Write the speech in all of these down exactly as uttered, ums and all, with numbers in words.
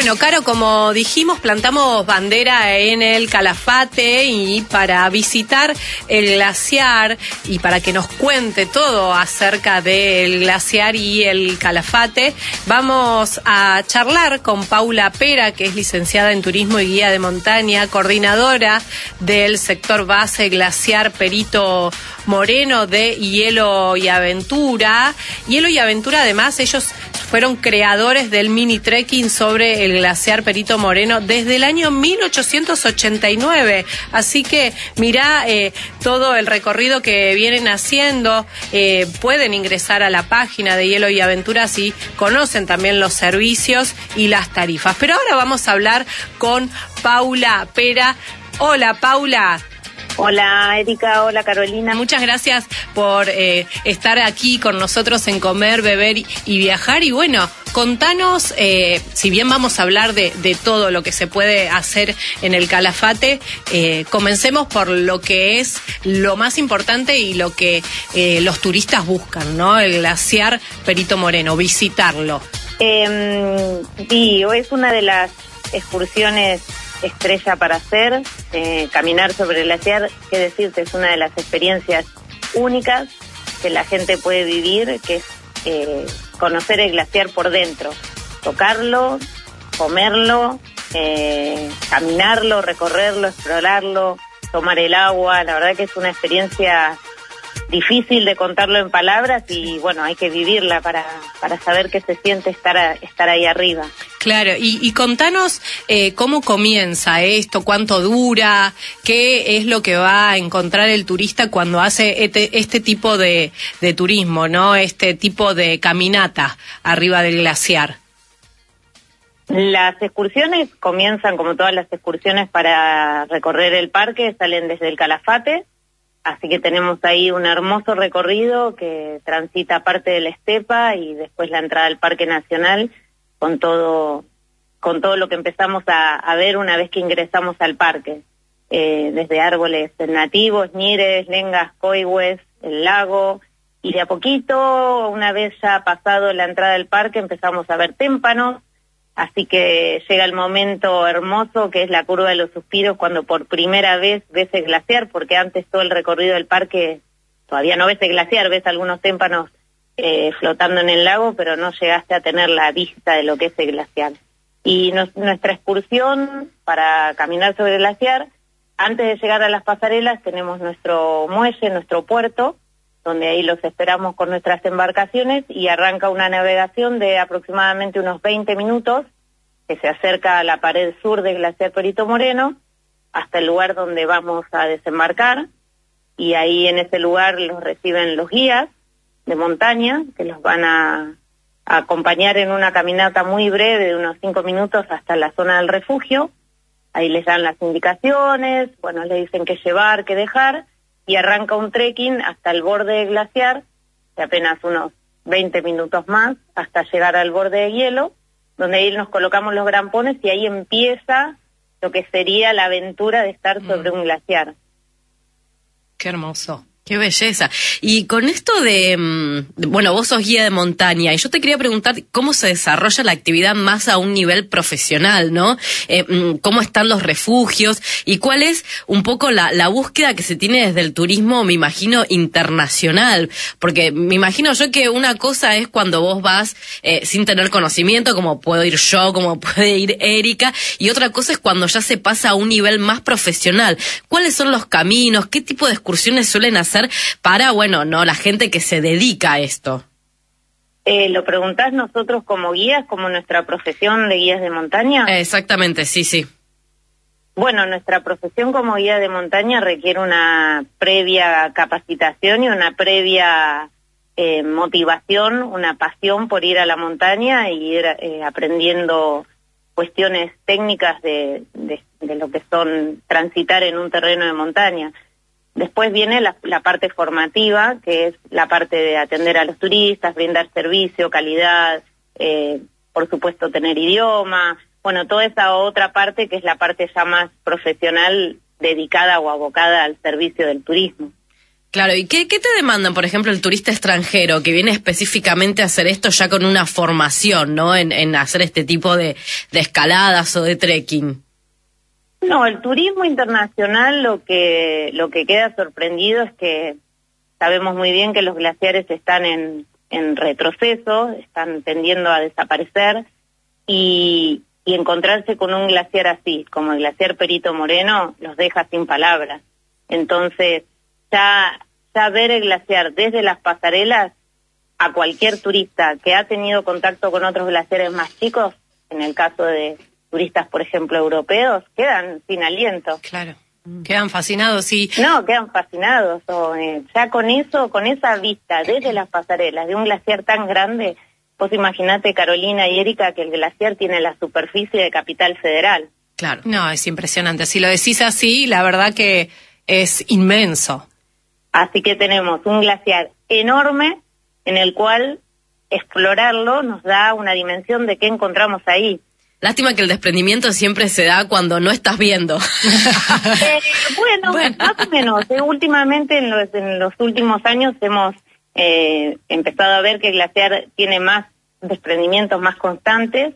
Bueno, Caro, como dijimos, plantamos bandera en el Calafate y para visitar el glaciar y para que nos cuente todo acerca del glaciar y el Calafate, vamos a charlar con Paula Pera, que es licenciada en Turismo y Guía de Montaña, coordinadora del sector base glaciar Perito Moreno de Hielo y Aventura. Hielo y Aventura, además, ellos fueron creadores del mini trekking sobre el glaciar Perito Moreno desde el año mil ochocientos ochenta y nueve. Así que mirá eh, todo el recorrido que vienen haciendo. Eh, pueden ingresar a la página de Hielo y Aventura si conocen también los servicios y las tarifas. Pero ahora vamos a hablar con Paula Pera. Hola, Paula. Hola, Erika. Hola, Carolina. Muchas gracias por eh, estar aquí con nosotros en Comer, Beber y, y Viajar. Y bueno, contanos, eh, si bien vamos a hablar de, de todo lo que se puede hacer en el Calafate, eh, comencemos por lo que es lo más importante y lo que eh, los turistas buscan, ¿no? El glaciar Perito Moreno, visitarlo. Eh, sí, es una de las excursiones estrella para hacer. Eh, caminar sobre el glaciar, qué decirte, es una de las experiencias únicas que la gente puede vivir, que es eh, conocer el glaciar por dentro, tocarlo, comerlo, eh, caminarlo, recorrerlo, explorarlo, tomar el agua. La verdad que es una experiencia difícil de contarlo en palabras y bueno, hay que vivirla para, para saber qué se siente estar, a, estar ahí arriba. Claro, y, y contanos eh, cómo comienza esto, cuánto dura, qué es lo que va a encontrar el turista cuando hace este, este tipo de, de turismo, ¿no? Este tipo de caminata arriba del glaciar. Las excursiones comienzan, como todas las excursiones para recorrer el parque, salen desde el Calafate. Así que tenemos ahí un hermoso recorrido que transita parte de la estepa y después la entrada al Parque Nacional con todo con todo lo que empezamos a, a ver una vez que ingresamos al parque. Eh, desde árboles nativos, ñires, lengas, coihues, el lago, y de a poquito, una vez ya pasado la entrada del parque, empezamos a ver témpanos. Así que llega el momento hermoso que es la curva de los suspiros cuando por primera vez ves el glaciar, porque antes todo el recorrido del parque todavía no ves el glaciar, ves algunos témpanos eh, flotando en el lago, pero no llegaste a tener la vista de lo que es el glaciar. Y nos, nuestra excursión para caminar sobre el glaciar, antes de llegar a las pasarelas tenemos nuestro muelle, nuestro puerto, donde ahí los esperamos con nuestras embarcaciones y arranca una navegación de aproximadamente unos veinte minutos que se acerca a la pared sur del glaciar Perito Moreno hasta el lugar donde vamos a desembarcar, y ahí en ese lugar los reciben los guías de montaña que los van a, a acompañar en una caminata muy breve de unos cinco minutos hasta la zona del refugio. Ahí les dan las indicaciones, bueno, les dicen qué llevar, qué dejar, y arranca un trekking hasta el borde del glaciar, de apenas unos veinte minutos más, hasta llegar al borde de hielo, donde ahí nos colocamos los grampones y ahí empieza lo que sería la aventura de estar sobre mm. un glaciar. Qué hermoso. Qué belleza. Y con esto de, de, bueno, vos sos guía de montaña, y yo te quería preguntar cómo se desarrolla la actividad más a un nivel profesional, ¿no? Eh, ¿Cómo están los refugios? Y cuál es un poco la, la búsqueda que se tiene desde el turismo, me imagino, internacional. Porque me imagino yo que una cosa es cuando vos vas eh, sin tener conocimiento, como puedo ir yo, como puede ir Erika, y otra cosa es cuando ya se pasa a un nivel más profesional. ¿Cuáles son los caminos? ¿Qué tipo de excursiones suelen hacer para, bueno, no la gente que se dedica a esto? Eh, ¿Lo preguntás nosotros como guías, como nuestra profesión de guías de montaña? Exactamente, sí, sí. Bueno, nuestra profesión como guía de montaña requiere una previa capacitación y una previa eh, motivación, una pasión por ir a la montaña y ir eh, aprendiendo cuestiones técnicas de, de, de lo que son transitar en un terreno de montaña. Después viene la, la parte formativa, que es la parte de atender a los turistas, brindar servicio, calidad, eh, por supuesto tener idioma, bueno, toda esa otra parte que es la parte ya más profesional dedicada o abocada al servicio del turismo. Claro, ¿y qué, qué te demandan, por ejemplo, el turista extranjero que viene específicamente a hacer esto ya con una formación, ¿no? En, en hacer este tipo de, de escaladas o de trekking. No, el turismo internacional lo que lo que queda sorprendido es que sabemos muy bien que los glaciares están en, en retroceso, están tendiendo a desaparecer y, y encontrarse con un glaciar así, como el glaciar Perito Moreno, los deja sin palabras. Entonces, Ya, ya ver el glaciar desde las pasarelas, a cualquier turista que ha tenido contacto con otros glaciares más chicos, en el caso de turistas, por ejemplo, europeos, quedan sin aliento. Claro, quedan fascinados, y... No, quedan fascinados. O, eh, ya con eso, con esa vista desde las pasarelas de un glaciar tan grande, vos imaginate, Carolina y Erika, que el glaciar tiene la superficie de Capital Federal. Claro. No, es impresionante. Si lo decís así, la verdad que es inmenso. Así que tenemos un glaciar enorme en el cual explorarlo nos da una dimensión de qué encontramos ahí. Lástima que el desprendimiento siempre se da cuando no estás viendo. eh, bueno, bueno, más o menos. Eh, últimamente, en los, en los últimos años, hemos eh, empezado a ver que el glaciar tiene más desprendimientos más constantes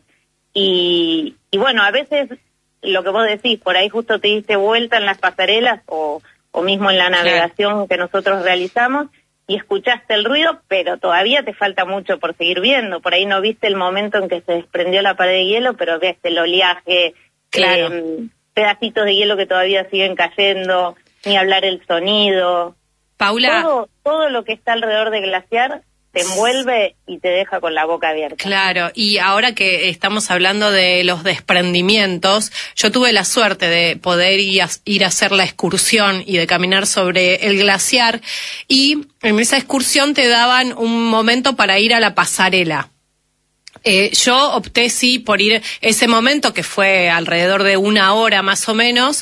y, y bueno, a veces lo que vos decís, por ahí justo te diste vuelta en las pasarelas o... o mismo en la navegación claro. que nosotros realizamos, y escuchaste el ruido, pero todavía te falta mucho por seguir viendo. Por ahí no viste el momento en que se desprendió la pared de hielo, pero ves el oleaje, claro. eh, pedacitos de hielo que todavía siguen cayendo, ni hablar el sonido. Paula. Todo, todo lo que está alrededor del glaciar te envuelve y te deja con la boca abierta. Claro, y ahora que estamos hablando de los desprendimientos, yo tuve la suerte de poder ir a, ir a hacer la excursión y de caminar sobre el glaciar, y en esa excursión te daban un momento para ir a la pasarela. Eh, yo opté sí por ir ese momento, que fue alrededor de una hora más o menos,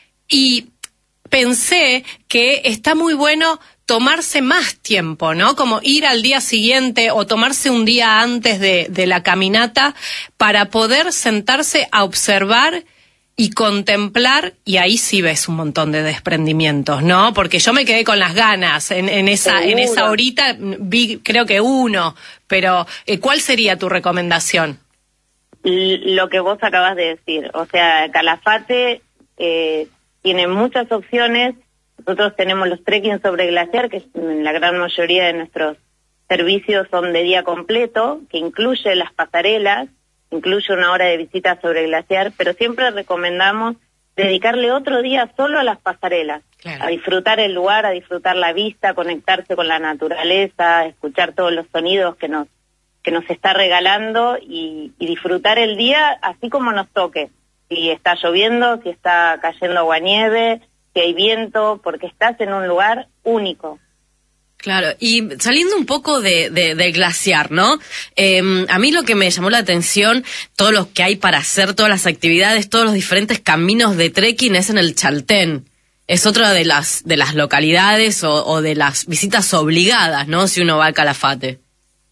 y pensé que está muy bueno tomarse más tiempo, ¿no? Como ir al día siguiente o tomarse un día antes de, de la caminata para poder sentarse a observar y contemplar, y ahí sí ves un montón de desprendimientos, ¿no? Porque yo me quedé con las ganas, en, en esa en esa horita vi creo que uno, pero eh, ¿cuál sería tu recomendación? Lo que vos acabas de decir, o sea, Calafate eh, tiene muchas opciones. Nosotros tenemos los trekking sobre glaciar, que la gran mayoría de nuestros servicios son de día completo, que incluye las pasarelas, incluye una hora de visita sobre glaciar, pero siempre recomendamos dedicarle otro día solo a las pasarelas, claro. a disfrutar el lugar, a disfrutar la vista, conectarse con la naturaleza, escuchar todos los sonidos que nos que nos está regalando y, y disfrutar el día así como nos toque. Si está lloviendo, si está cayendo aguanieve, si hay viento, porque estás en un lugar único. Claro, y saliendo un poco de, de, del glaciar, ¿no? Eh, a mí lo que me llamó la atención, todo lo que hay para hacer, todas las actividades, todos los diferentes caminos de trekking es en el Chaltén. Es otra de las de las localidades o, o de las visitas obligadas, ¿no? Si uno va al Calafate.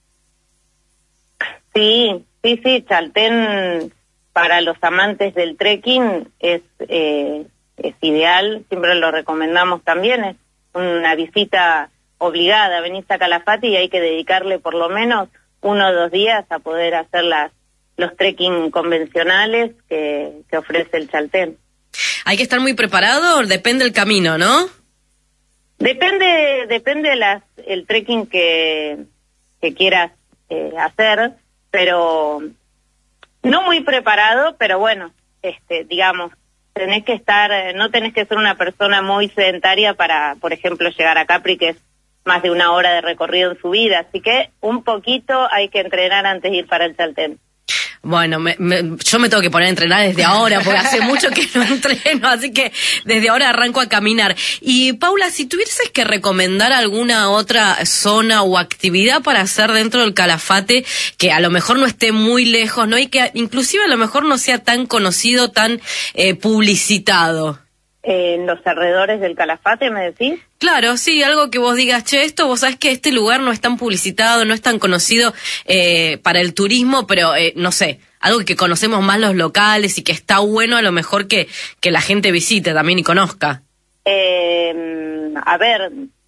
Sí, sí, sí, Chaltén para los amantes del trekking es... Eh, es ideal, siempre lo recomendamos también, es una visita obligada, venís a Calafate y hay que dedicarle por lo menos uno o dos días a poder hacer las, los trekking convencionales que, que ofrece el Chaltén. ¿Hay que estar muy preparado o depende del camino, no? Depende, depende las, el trekking que, que quieras eh, hacer, pero no muy preparado, pero bueno, este, digamos, tenés que estar, no tenés que ser una persona muy sedentaria para, por ejemplo, llegar a Capri, que es más de una hora de recorrido en su vida, así que un poquito hay que entrenar antes de ir para el Chaltén. Bueno, me, me, yo me tengo que poner a entrenar desde ahora, porque hace mucho que no entreno, así que desde ahora arranco a caminar. Y Paula, si tuvieses que recomendar alguna otra zona o actividad para hacer dentro del Calafate, que a lo mejor no esté muy lejos, ¿no? Y que inclusive a lo mejor no sea tan conocido, tan eh, publicitado. En los alrededores del Calafate, ¿me decís? Claro, sí, algo que vos digas, che, esto, vos sabés que este lugar no es tan publicitado, no es tan conocido eh, para el turismo, pero eh, no sé, algo que conocemos más los locales y que está bueno a lo mejor que, que la gente visite también y conozca. Eh, a ver,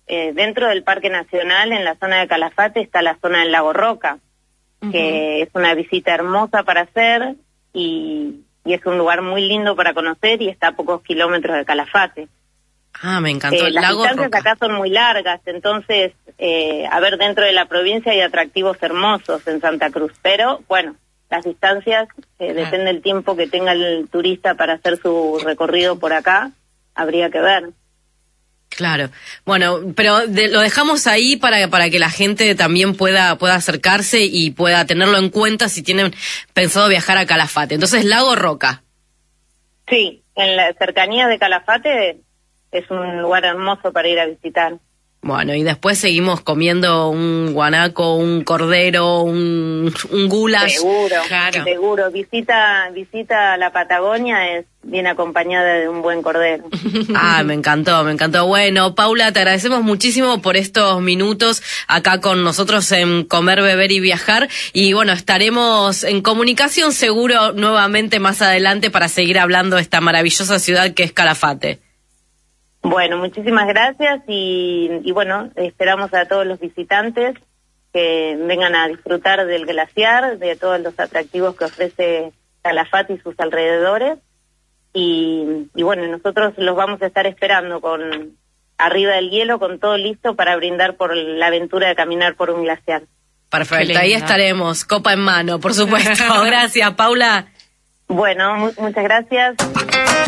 eh, dentro del Parque Nacional, en la zona de Calafate, está la zona del Lago Roca, uh-huh. que es una visita hermosa para hacer y, y es un lugar muy lindo para conocer y está a pocos kilómetros de Calafate. Ah, me encantó. Eh, el las Lago distancias Roca. acá son muy largas, entonces, eh, a ver, dentro de la provincia hay atractivos hermosos en Santa Cruz, pero bueno, las distancias, eh, depende del tiempo que tenga el turista para hacer su recorrido por acá, habría que ver. Claro, bueno, pero de, lo dejamos ahí para para que la gente también pueda pueda acercarse y pueda tenerlo en cuenta si tienen pensado viajar a Calafate. Entonces, Lago Roca. Sí, en la cercanía de Calafate es un lugar hermoso para ir a visitar. Bueno, y después seguimos comiendo un guanaco, un cordero, un, un goulash. Seguro, claro. seguro. Visita, visita a la Patagonia es bien acompañada de un buen cordero. Ah, me encantó, me encantó. Bueno, Paula, te agradecemos muchísimo por estos minutos acá con nosotros en Comer, Beber y Viajar. Y bueno, estaremos en comunicación seguro nuevamente más adelante para seguir hablando de esta maravillosa ciudad que es Calafate. Bueno, muchísimas gracias y, y bueno, esperamos a todos los visitantes que vengan a disfrutar del glaciar, de todos los atractivos que ofrece Calafate y sus alrededores. Y, y bueno, nosotros los vamos a estar esperando con arriba del hielo, con todo listo para brindar por la aventura de caminar por un glaciar. Perfecto, ahí estaremos, copa en mano, por supuesto. Gracias, Paula. Bueno, mu- muchas gracias.